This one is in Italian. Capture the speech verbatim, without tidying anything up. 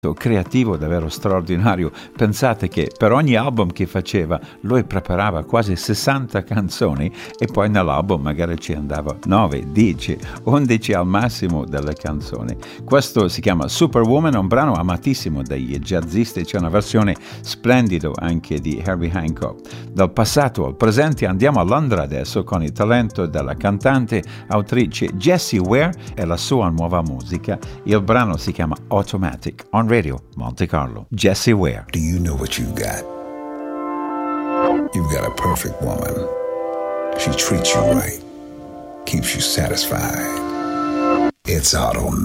creativo davvero straordinario. Pensate che per ogni album che faceva lui preparava quasi sessanta canzoni e poi nell'album magari ci andava nove, dieci, undici al massimo delle canzoni. Questo si chiama Superwoman, un brano amatissimo dai jazzisti. C'è una versione splendida anche di Herbie Hancock. Dal passato al presente andiamo a Londra adesso con il talento della cantante autrice Jessie Ware e la sua nuova musica. Il brano si chiama Automatic. On Radio Monte Carlo, Jessie Ware. Do you know what you've got? You've got a perfect woman. She treats you right, keeps you satisfied. It's automatic.